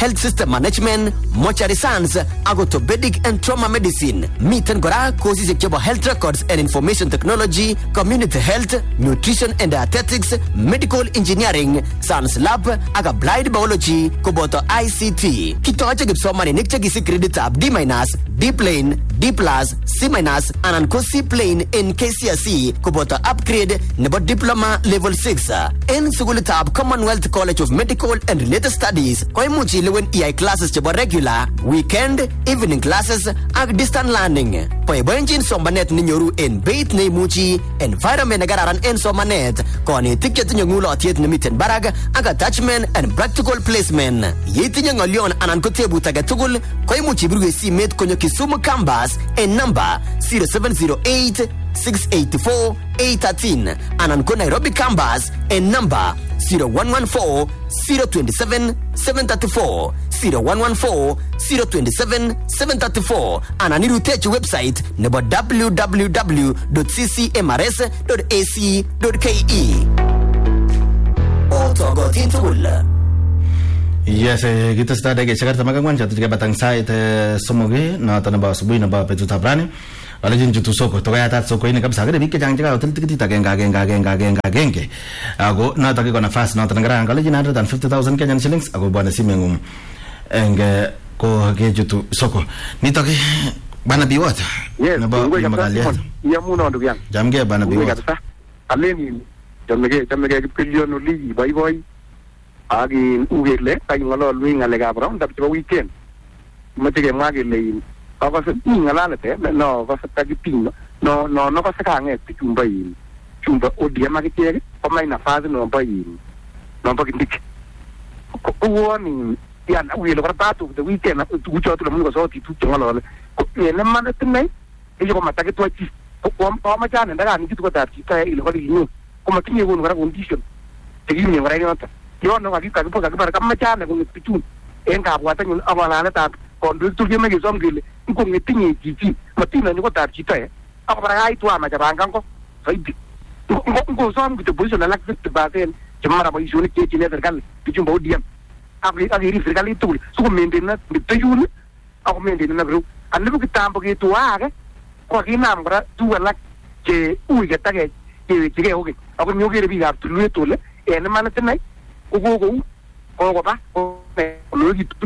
health system management, mortuary science, orthopedic and trauma medicine. Miten kora courses chebo health records and information technology, community health, nutrition and dietetics, medical engineering, science lab, ak applied biology koboto ICT. Kitoche kipsomaninik chekisich credit ab D-, D plain, D+, C-, anan ko C plain in KCSE koboto upgrade nebo diploma level 6 in sukulitab Commonwealth College of Medical and Related Studies. Koimuch ilewen iyai classes chebo regular, weekend, evening classes ak distant learning. Boiboenjin somanet ninyoru en beit neimuchi, environment nekararan en somanet, konetik chetinye ng'ulotyet nemiten barak ak attachment and practical placement. Yetinye ng'olyon anan ko tebut age tugul, koimuch ibirwe simet konyo Kisumu campus en number 0708 684 813 anan ko Nairobi campus en number 0114 027 734 0114 027 734 anan irutechi website nebo www.ccmrs.ac.ke. Otogotin tugul. Yes, kita sudah ada geser sama kawan jatuh juga batang sait semoga nata naba subuh naba petu tabrani. Kalau jadi jutu soko, toh ya tat soko ini kabisa kita bikin jangan jaga hotel kita geng. Aku nata kita nafas nata negara. Kalau jadi ada 50,000 Kenyan shillings, aku buat nasi mengum. Enge ko ke jutu soko. Ni toki bana biwat. Yes, naba magalia. Iya muna ndugu yangu. Jamge bana biwat. Aleni jamge pilion uli boy. Agi ugele kayu ngalo luing alega brown tapi coba weekend macam magi lain apa sih ngala te no apa tadi ping no apa sekarang cumba dia magi tiada pemain nafas no bayin no pakai dik uang yang ugele berpatu the weekend ucap tu lamun kau tu ngalo ini mana tenai ini kau mata kita cuci kau macam mana dah ni kita kata kita ini kau ini kau macam ni pun orang condition jadi ni orang ini macam yo no aquí ka para kamachana con pichun en ka bwata nyun awala ta kon du tu yeme gizom gile ko ngetinyi jiji matina ni ko ta chita e akara ai tu ama jabanga ko saidi ko som ki to buso la lak fit basen jamara ba isuni ke chile tergal pichun bo diam abi ri fergali tu su ko mendena bitayun ako mendena gru anlu ki tambo ki tu aga ko ki namra tu la ke uiga tage ke hoge ako nyoge bi gap tu le tole en manatnai ugo ba gitu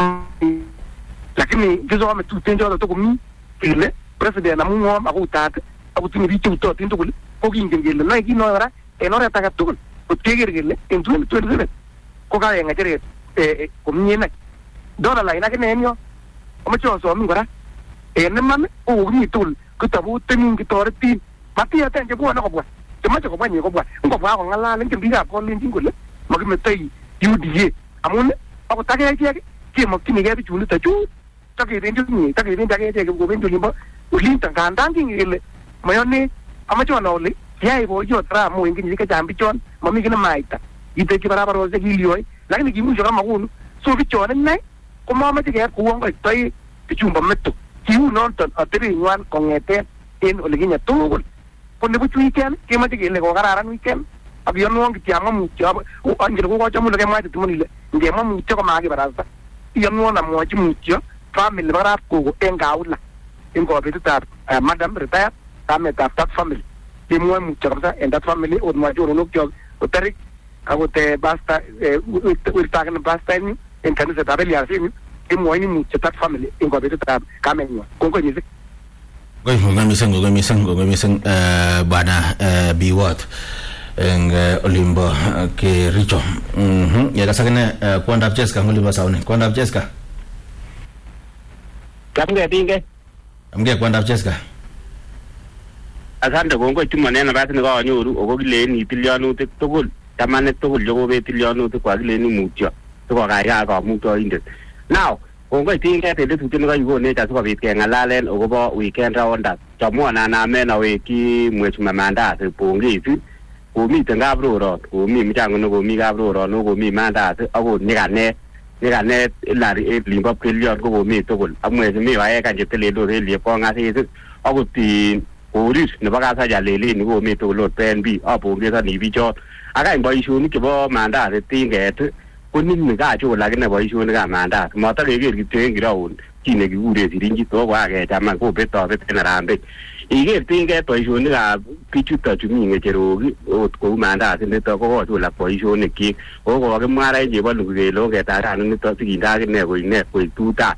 lakini kizo ame tu tenjo to komi ile president amu ngom aku tat aku tini bitu to tinto ko ngingele na gi no ra enora ta gatto ko tegergele en tu ko ga nga jere komi na dora la ina kene enyo o me cho so mi ngora en man o ni tul ko tabu tenin ki torti mati ata nje ko na ko bwa tama ko bwa ni ko bwa ko ngala len ke biga ko len tingul magmetai UDA amune ako take ke makini ga bichulu ta chu take renju ni take renju ga go benju limba ulin tang tang ngile mayone amacho na ole yai bo yo tra mo ingini ka jambi chon mami kina maita ite ki baraba roze ki lioi lakini ki munjo kama hunu so ki chon nai ko mama te ga ku ngo tai bichumba metto ki non ton atere nywan kongete en ole ginya to ko ne buchu weekend ke ma te le go gararan weekend abiyo no ngi tiama mu tiaba o angiro ko chamu le ma te munile nge ma mu ko ma ge barasa iyo no na mo chi mu tio family bara ko engaula en ko betu ta madam retire ta me ta family di mo mu cha en that family o ma joro no kyo o tarik ako te basta urta kan basta ni en kan se ta belia sin di mo ni mu cha family en ko betu ta kamenyo ko ni se go miseng bana biwat eng olimbo ke richo ya kasakene kwanda Jessica ngolimba saune kwanda Jessica kamge dinge amge kwanda Jessica asante kongo chumanena basini ko nyoru ogo kileni tilyanutik tugul tamanet tugul yogo be tilyanutik kwa kileni mutyo to ko ga ko mutyo inde now kongo tinge tele tutini ko yugo ne ta so bit ke ngalalen ogo weekend round chamona na mena we ki mwechu mamanda se pongi tu komi tengabro ro komi mjango no komi gabro ro no komi manda ago nigane la limba kelyon ko komi togol amwe mi wa ka jetele do le ko ngasi ago ti oris ne baga sa ja lele ni komi togol pen bi apo ngesa ni bi jo aga imba isu ni ke bo manda re tinget konini kacho lakini boisionikab mandazi matakeker kityo eng ground kit nekikure siringit ko kakechaman kobetobet en Harambee iker tinget boisionikab bichuto chu mi ngecherok ot kou mandazi nito ko kochulak boisionikchik ko kokimwa ra chebolu kele oketaran nito sikinde akine koik tuta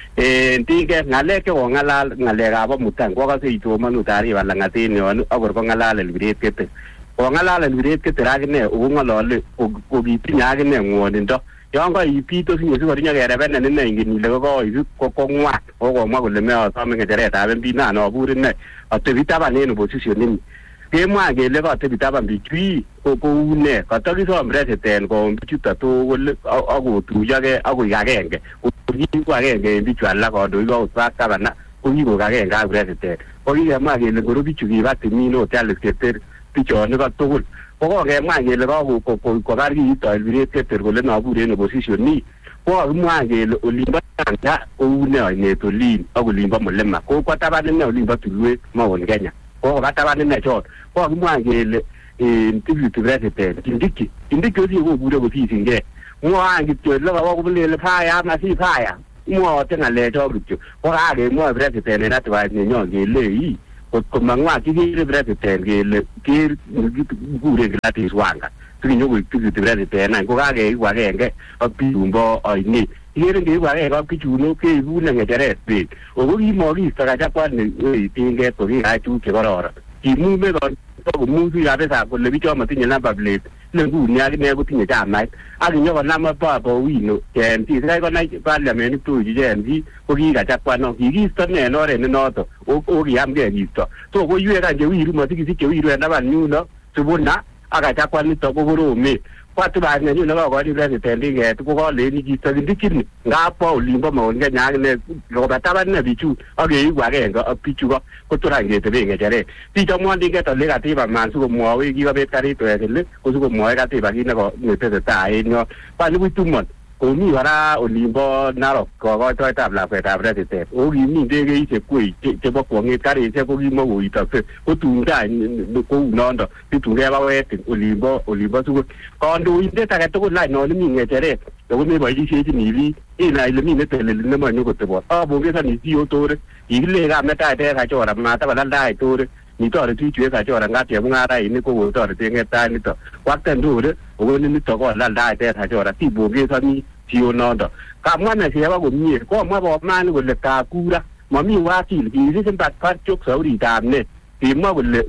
tinget ngalek chekong'alal ngalekab amutan kwakase itomonu taarifa lang'aten yon akor kong'alal Eldoret Kete kong'alal Eldoret Kete akine okong'olole kokitinye akine ng'wonindo yon kaipitos inye sikorinya kerebenen ine ingen ile kokoib kong'wan kokomwa kole meosome ng'echeretab MP nobur ine atebi taban en opposition ini kemwa kele katebi taban bichu kou ne katakisom president koum bichuto tugul akotuiyogei akoi agenge ko agenge en bichu alak kandoik akot sak taban kokikoik agenge ak president kokikemwa kele ngoro bichu kiba timin ot Charles Keter bichonik tugul kokokemwa kele kobar kiito Eldoret Kete kole nobur en opposition ni kokakimwa kele olimbo Tanga kou ne oinet olin ak olimbo Mulima kokwa taban ine olimbo tulwet Mount Kenya kokoba taban ine chon kokakimwa kele deputy president Kindiki osi kobure kosisingei mwoan kityo ile kawo kobulele phaya masi phaya mwote ng'alecho kityo kokakemwoe president en advice nenyon kele kotko mang'wa kikere president kele ker kikure Gladys Wanga sikinyokoik deputy president any kokakeiku agenge ak bichumbo oinet ikere ngeiku agenge ak bichuno keibune ng'echeret beek ako kimokisto kachapwan tinget kokikach tuguk chekororon kimume komuchi kabisa kole bicho matinye number plate ne nguni akine kotinye chamait ak inyokonam Baba Owino KMC sikai konai parliament tuchi KMC kokikachapwan kikisto ne en oret nenoto okiyamgei kisto so koiwek any chewiru matikisik chewiru en taban yuno Sifuna akachapwan nito ko koromet kwatubat nenyu nekakoni president inget kokaleni kisto Kindiki ngap po olimbo Mount Kenya akine koba taban ine bichu akeiku agenge ak bichu kotoran ketebe ng'echeret bichomwon tinget ole katiba man sikomwowech kikobet karit wekele ko sikomwoe katiba kit netesetai en yon kwanibuch tumon komi kora olimbo Narok kokoitoetab lakwetab president okimi ndegeisiek kwei chebo kwong'et karisiek kokimokoitokse kotun tai kou nondo situn keba wetin olimbo sukul kandoindet age tugul any non mi ng'echeret ako meboisiechini biik inai ile mi neteleli nemonyo kotebot abongesoni CEO Tore kikile kametaet kachora matakolaldai Tore nitoreti bichu kachora ngap chemung'arainik kokotoreti ng'etaet nito kwakten Tore okoni nito kolaldaet kachora sibongesoni CEO nondo kamwa Mesiaba komie komwa Bomani kole kakura mami wakili kisich Barchok sauritab ne kimwa kole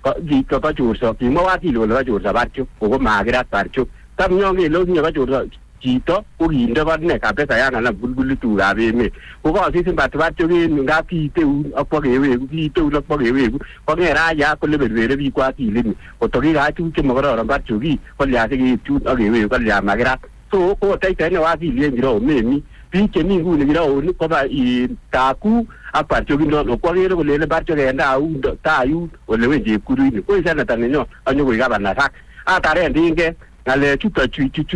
kachorso kimwa wakili kole kachorso Barchok ako makirat Barchok tamnyon kele otinye kachorso chito kokinde kot ne kabisa yanganam bulbulit tugukab emet kokosich Barchok en ngap kiiteun ak kiiteun ak bokeweku kong'eraya kole berbere biik wakilini kotokikach tuguk chemokororon Barchok kolya sikeib chun akeweku kolya makirat so koteite ne wakili en kirao memi biik chemi nguni kiraoni koba Taku ak Barchok indon kwakere kolele Barchok en tayun ole wen chepkuruini koi seneta nenyon anyokoik gavana ataren tinget ng'alek chuto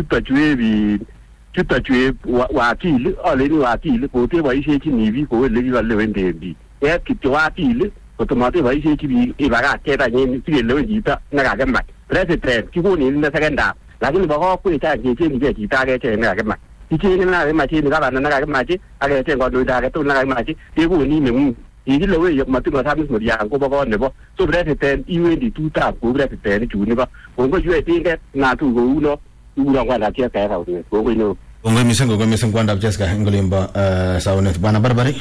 chu wakili aleni wakili koteboisiechini biik kou ele kikolewenden biik et kityo wakili kotomoteboisiechi biik ibakakchet anyin sikelewen chito nekakimach president kikonin ine sekendab lakini bo kokwet any kecheng'chigei chito akecheng nekakimach kicheng'e nekakimach en gavana nekakimach akecheng kandoindet age tugul nekakimach kekonin neng'ung kikilewe matingosamis Muriang kobo kot nebo so president iwendi tutab kou president chunibo kongoiwech tinget natu kouno ikuron kwandab Cheska saunet kongoi neo kongoi mising kwandab Cheska eng olimbo saunet bwana Barbary.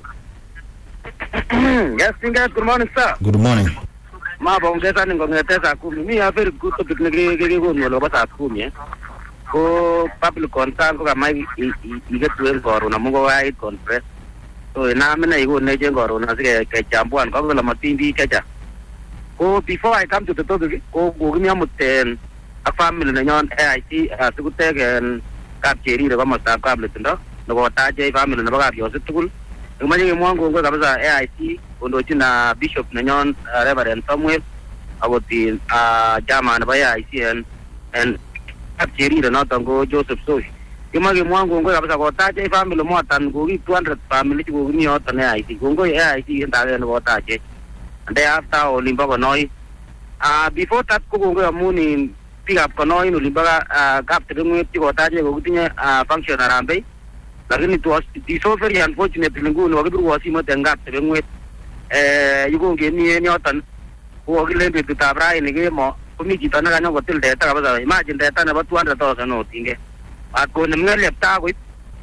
Yes, tinget, good morning sir. Good morning. Mabongezani ngong'ete saa 10 mi a very good topic nekekekonu ole kobo saa 10 ko public concern ko kamach iketuen koron amu kokait conference so inamine ikonech en koron asikechambuan kakole matiny biik chechang ko before I come to the topic ko kokimi amut ak family nenyon AIC asikuteken kapcherire komostab kapletindo nekotachech family nebo kapyosit tugul kimache kemwon kongoi kabisa AIC kondochin bishop nenyon Reverend Samuel akot chairman nebo AIC en kapcherire noton ko Joseph Soi kimache kemwon kongoi kabisa kotachech family motan kokip 200 family chekokimi yoton AIC kongoi AIC en taket nekotachech and after olimbo konoi before that ko kongoi amun biikab Konoin olimbo kaptebeng'wet chikotache kokitinye function Harambee, lakini it is so very unfortunate nguni wakibirwo simoit eng kaptebeng'wet yikongemi en yoton kokilen betutab raini kemo komi chito nekanyo kotil teta kabisa. Imagine teta nebo 200,000 otinge konem ng'elyepta koip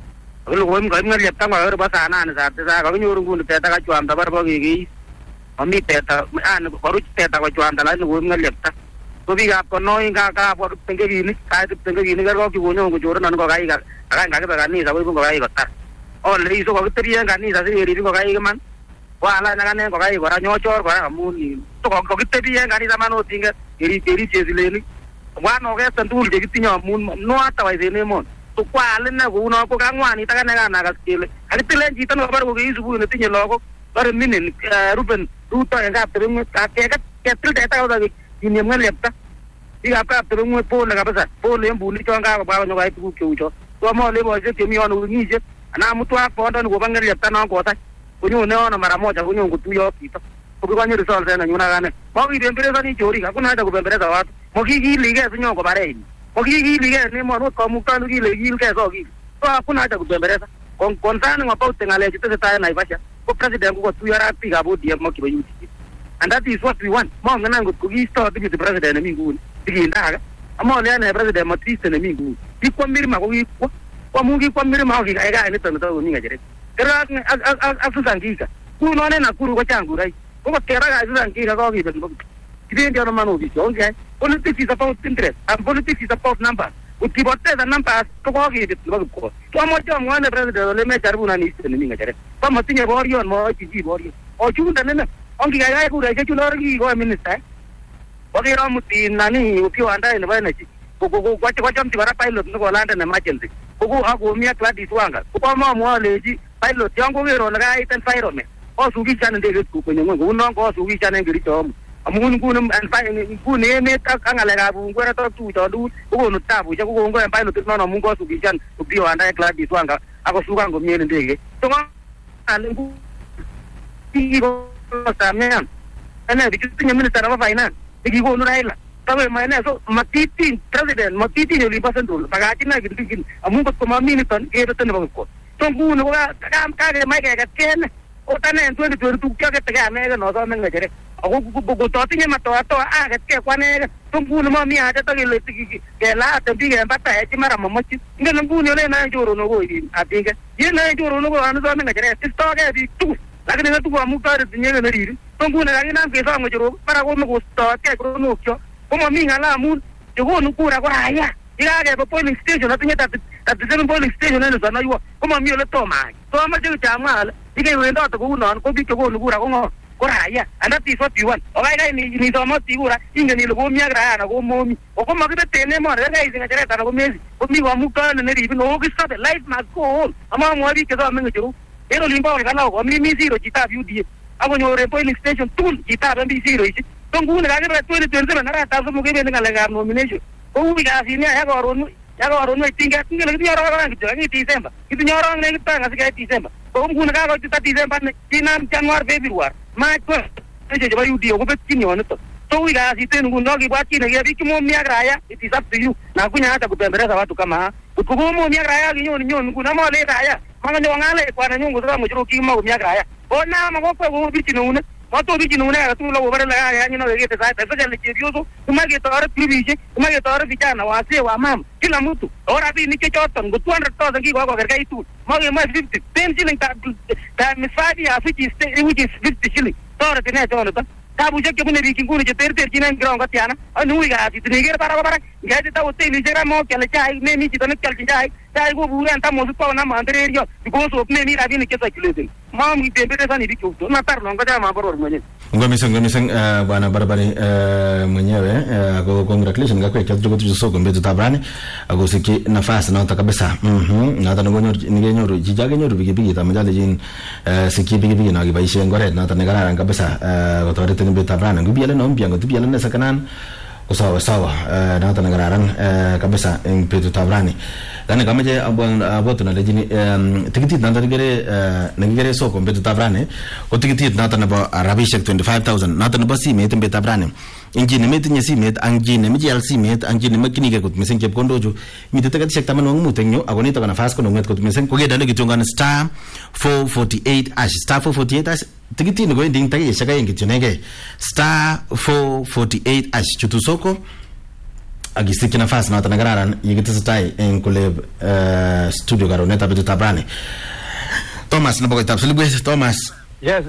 koim ng'elyepta ng'o saa 8 saa 9 kakinyoru nguni teta kachwamda barbo kekeis mami teta koruch teta kochwamda lakini koim ng'elyepta. Ko biikab Konoin kakabwa kiptengekinik kerkokyi konyon kochorenon ngokaik akany kakibe kanisa koibu ngokaik kotar ole iso kokitebi en kanisa sikerib ngokaik iman wala nakane ngokaik kora nyochor kora amun kokitebi en kanisa man otinge kerib chesilenik wano kesten tugul chekitinye amun noata boisiet emon tukwal ine kouno ko kangwanit akane kanakas kele kakitilen chito nekobore kokeis subui netinye lagok bore minin Ruben Ruto en kaptebeng'wet ketil teta kabisa kinyem ng'elyepta. Biikab kaptebeng'wet pole kabisa pole en bunik chon kakobwa konyo koyai tuguk cheu chon somole boisiek chemi yono weng'isiek ana amutu ak bondoni kobo ng'elyepta non kotach konyone yono mara moja konyon kotuyo ak chito kokikonye results en nenyun akane mokibemberesoni chorik hakuna haja kubemberesa watu mokikiligei sinyon kobarei mokikiligei en emoni ot komuktono kile ikilgei sokil so hakuna haja kubemberesa concerning about ng'alechu tesetai en Naivasha ko president kokotuyo ak biikab ODM mokibo UDA and that is what we want. Mongen angot kokiisto deputy president nemi nguni sikinde age amole ane president matiste nemi nguni kikwa Mirima kokikwa kwamu kikwa Mirima kokikaikai niton nitokomi ng'echeret kerak ak Susan Kika kunon en Nakuru kochang kurai kokerak Susan Kika kokibet kibendi ano man office ongei politics is about interest and politics is about numbers ukipoteza numbers kokokibet nebo kipkot kwamoche amwae president ole mecharibuna niste nemi ng'echeret komatinye boryon mochi chi boryon ochunde nene ongikaikai kuraisiek chulor kikoi minister kokero mutin nani ukiwanda nebo energy kochomchi kora pilot nekolanden emergency akomi ak Gladys Wanga kokomamwa alechi pilot yon kokero ole kait environment osukishan ndeket kwenye ng'weny kounon kosukishan en Kericho amut amun nguni emet ak ng'alekab ungweret ak tuguchon tugul kokonu tabusiek kokongoi en pilotit nono amun kosukishan ukiwanda en Gladys Wanga akosukan komie en ndeket so Samian ene bichutinye minister nebo finance ikikonu Raila tawe maene so matitin president matitin olimbo central bakachina kidikin amun kotko mami niton kebete nebo kipkot so nguni ko kakemach keket kene otane en 2022 kyakete anege nosome ng'echeret ako kototinye matoatoa aketke kwanege so nguni mami haja takele kelate biik en bataech mara mamoche ingen nguni olen ae choronok koibin atinge yen ae choronok ko anosome ng'echeret istogei biik tugul lakini ng'etu amu toreti nyege neriri so nguni kakinam kesom ng'echerok mara komekostotkei choronokcho komami ng'ala amun chekonu kura ko raia yekakebe polling station atinye 37 polling station en Sonoiwo komami ole tomany so amache kichamwa ale yekeiwendote kounon ko biik chekonu kura ko ng'o ko raia and that is what you want okaikai nisomoti kura ingen ile komi ak raia ana komomi okomakibete en emoni kerkeisi ng'echeret ana komesi komi kamuktoindet neribin okisobe life must go on amamwoe biik chesome ng'echerok en olimbo olkalau komi zero chitab UDA akonyor en polling station tugul chitab MB zeroisiek so nguni kakibe 2027 arawetab somok kebendi ng'alekab nomination koui kasit nia yakoron wei tinget ngele kitinye orowek kityo kakit December kitinye orowek nekit oeng asikeit December ko nguni kakochuta December kinam January February March chebo UDA kobetyin yoniton so ui kasit en nguni akibwat kit nekiyoe biik chemomi ak raia it is up to you nakunya hata kutembeleza watu kama haa kotko komomi ak raia kinyon nguni amolen raia manganyo kong'alech kwanenyon kosorom ng'echerok chikimokomi ak raia konam akokwe kobirchin eunek matobirchin eunek agetugul akobore lekakeyany kekete sait especially chepyosok kimoe ketoret grupisiek kimoe ketoret vijana wazee wamama kila mtu ako rabinik chechoton ko 200,000 kikokokerkeit tugul mokemoe 50 10 shilling times 5 years which is 50 shilling toreti ne choniton tabusiek chebune biik nguni cheterterchin en kiron kotiana aniui kasit niker barak barak ngeit hotelisiek ramokyale chaik nemi chito nekyolchin chaik koburen tamosik konam andereriot because nemi rabinik chesirculating mamkitemberesani biik cheuto natar non kochama boror mwenyewe Ngomiseng bwana Barbari mwenyewe ako congratulations ngakwe kyatro soko mbetutab rani akosiki nafasi noto kabisa noto nikenyoru jijakenyoru pikipiki tamjalejin siki pikipiki na kiboisien ngoret noto nekararan kabisa kotoretin mbetutab rani ngubiele no mpya ngotibiele ne sakanan sawa sawa noton nekararan kabisa eng betutab rani. Lakini kama je aboto na lejini tikitit noton nekikere soko betutab rani ko tikitit noton nebo rabishek 25,000 noton nebo simet eng betutab rani. Inji nemetinye simet ang ji nemeche al simet ang ji nemakchinigei kot mising chepkondochu mitei tiketishek 15 eng yu ako nito ko nafas ko nonget kot mising ko kedale kityongan star 448 star 448 tikitini ko ending takishek aeng kityo negei star 448 chutu soko agisikyi nafas noton nekararan yekitesetai eng kule studio karonetab betutab rani. Thomas nebo koitab Silibwet. Thomas. Yes.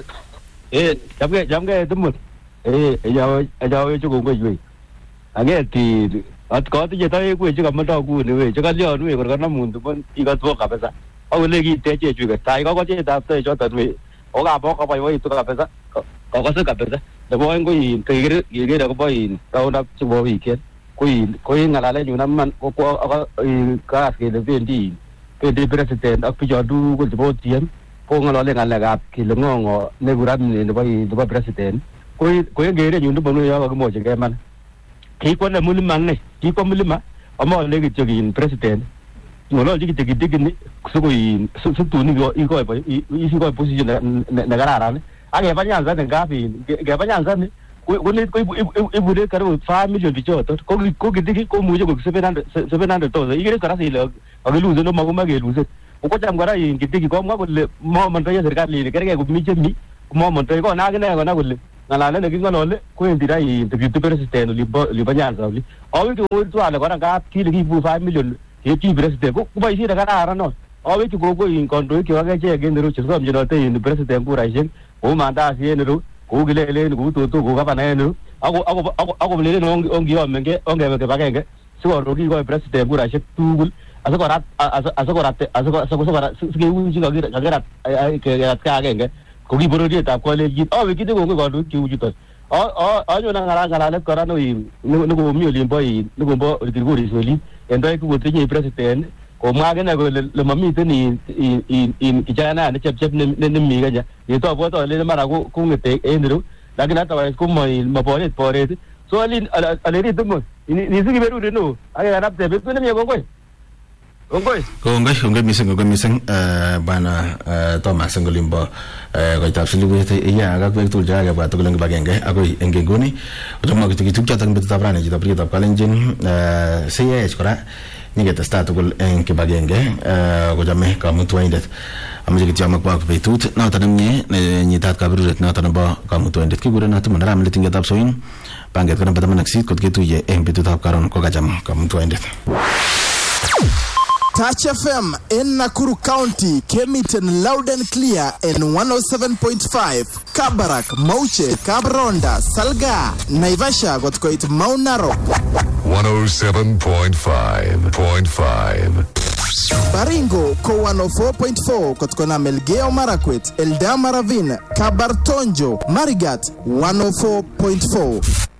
Jamge tumut. Ajawe chukungwe jwe. Ageti atkoti jetaye kwe chuka mata kuni we chuka leo we korkana mundu bon igatwo kabisa. Awule kiteche chwe tai ko che tapte chotan we. Oga boka bai we to kabisa. Ko se kabisa. Nebo ngo yin kigere ko bai tauna chubo weekend. Ko ngalale nyuna man ko ka ke de bendi president ak pijadu ko jibo tiem ko ngalale ngalaga kilongo ne guram ne bai president. Ko ngere nyundu bono ya ko mo jenge man ki ko na mulima ne ki ko mulima amo le ki jogi president ngolo jigi tigi ni suko su tu ni go iko ba isi ko position na garara ne age banyanza ne gafi ge banyanza ne ko ne ko ibude karo 5 million bicho to ko gidigi ko muje ko 700 to igere kara sile age luze no maguma ge luze ko jamgara gidigi ko mo mo man to ya serikali ne kerge ko mi jemi mo man to ko na ge ne ko na ko ngalale ne kingolole ko indira interview president libanyanza li awi ko to ale kora ga kile ki 5 million ye ti president ko ba isi daga ara no awi ko in kondo ki waga je ge ndero chiso amjino te in president ko raisen o manda si enero ko gilele ko to ko ga bana enero ako lele no ongi o menge onge ke bagenge so ro ki ko president ko raisen tugul asakora sige uji ga ka genge ko ki borodi ta ko le git awi kite ko ko ki uji to ayo na ngala kora no ko mi olimbo no ko bo rigori soli endo ko tinye president ko mage na ko le mami tini in kijana ne chep ne mi gaja ni to bo to le mara ko ngete endro lakini hata wa ko mo pore so ali dum ni sigi beru no aga na te be ne mi Kongoi mising bana Thomas Ngolimbo koitab Silibwet iya kakwek tugul chake bwa tugul eng kibagenge akoi eng nguni utomo kituk chotok betutab rani chito priyetab kalenjin siyech kora nyiketestai tugul eng kibagenge kochame kamutwoindet amache kityo amakwak betut noto nemie nyitat kaberuret noto nebo kamutwoindet kikure natuman ram letingetab soin panget ko namba 8 kot ketuye eng betutab karon kokacham kamutwoindet. Touch FM in Nakuru County came it in loud and clear in 107.5. Kabarak, Mauche, Kabronda, Salga, Naivasha got quite Mount Narok. 107.5. Baringo ko 104.4 kotkona Melgeo Marakwet, Eldama Ravine, Kabartonjo, Marigat 104.4.